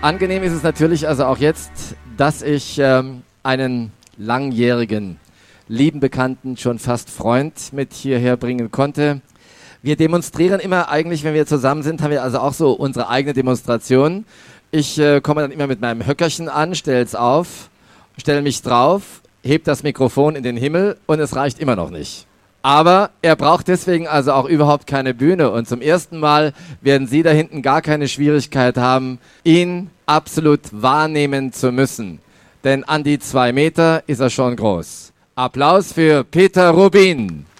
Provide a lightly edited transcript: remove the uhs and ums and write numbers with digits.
Angenehm ist es natürlich also auch jetzt, dass ich einen langjährigen, lieben Bekannten, schon fast Freund mit hierher bringen konnte. Wir demonstrieren immer eigentlich, wenn wir zusammen sind, haben wir also auch so unsere eigene Demonstration. Ich komme dann immer mit meinem Höckerchen an, stell's auf, stelle mich drauf, heb das Mikrofon in den Himmel und es reicht immer noch nicht. Aber er braucht deswegen also auch überhaupt keine Bühne und zum ersten Mal werden Sie da hinten gar keine Schwierigkeit haben, ihn absolut wahrnehmen zu müssen. Denn an die 2 Meter ist er schon groß. Applaus für Peter Rubin.